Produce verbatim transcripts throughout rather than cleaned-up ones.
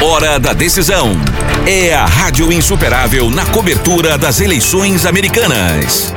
Hora da decisão. É a Rádio Insuperável na cobertura das eleições americanas.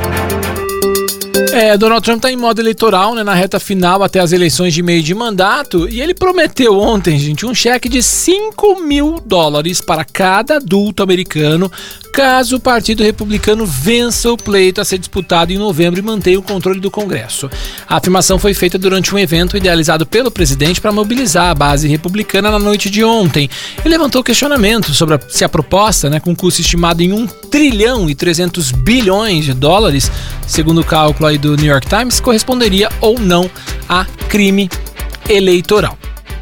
É, Donald Trump está em modo eleitoral, né, na reta final até as eleições de meio de mandato, e ele prometeu ontem, gente, um cheque de cinco mil dólares para cada adulto americano caso o Partido Republicano vença o pleito a ser disputado em novembro e mantenha o controle do Congresso. A afirmação foi feita durante um evento idealizado pelo presidente para mobilizar a base republicana na noite de ontem. Ele levantou questionamento sobre a, se a proposta, né, com custo estimado em um trilhão e trezentos bilhões de dólares, segundo o cálculo aí do New York Times, corresponderia ou não a crime eleitoral.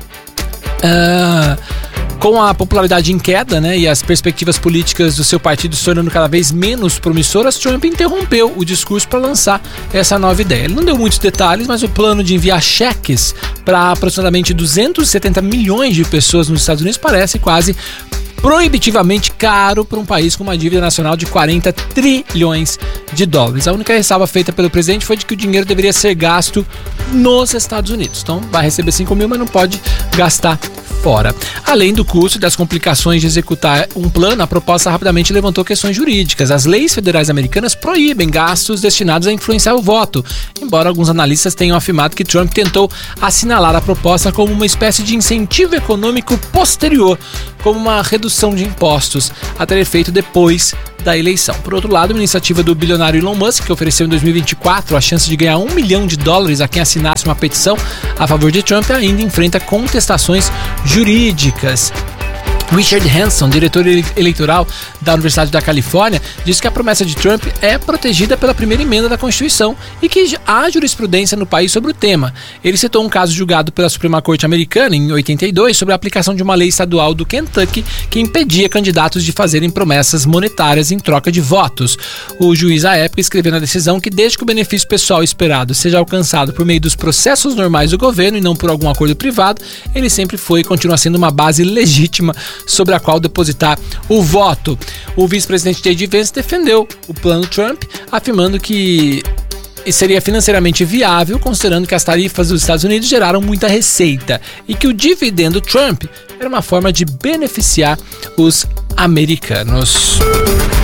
Ah... Com a popularidade em queda, né, e as perspectivas políticas do seu partido se tornando cada vez menos promissoras, Trump interrompeu o discurso para lançar essa nova ideia. Ele não deu muitos detalhes, mas o plano de enviar cheques para aproximadamente duzentos e setenta milhões de pessoas nos Estados Unidos parece quase proibitivamente caro para um país com uma dívida nacional de quarenta trilhões de dólares. A única ressalva feita pelo presidente foi de que o dinheiro deveria ser gasto nos Estados Unidos. Então vai receber cinco mil, mas não pode gastar fora. Além do custo e das complicações de executar um plano, a proposta rapidamente levantou questões jurídicas. As leis federais americanas proíbem gastos destinados a influenciar o voto, embora alguns analistas tenham afirmado que Trump tentou assinalar a proposta como uma espécie de incentivo econômico posterior, como uma redução de impostos a ter efeito depois da eleição. Por outro lado, a iniciativa do bilionário Elon Musk, que ofereceu em dois mil e vinte e quatro a chance de ganhar um milhão de dólares a quem assinasse uma petição a favor de Trump, ainda enfrenta contestações jurídicas. Richard Hanson, diretor eleitoral da Universidade da Califórnia, disse que a promessa de Trump é protegida pela primeira emenda da Constituição e que há jurisprudência no país sobre o tema. Ele citou um caso julgado pela Suprema Corte Americana em oitenta e dois sobre a aplicação de uma lei estadual do Kentucky que impedia candidatos de fazerem promessas monetárias em troca de votos. O juiz à época escreveu na decisão que desde que o benefício pessoal esperado seja alcançado por meio dos processos normais do governo e não por algum acordo privado, ele sempre foi e continua sendo uma base legítima sobre a qual depositar o voto. O vice-presidente J D Vance defendeu o plano Trump, afirmando que seria financeiramente viável, considerando que as tarifas dos Estados Unidos geraram muita receita e que o dividendo Trump era uma forma de beneficiar os americanos.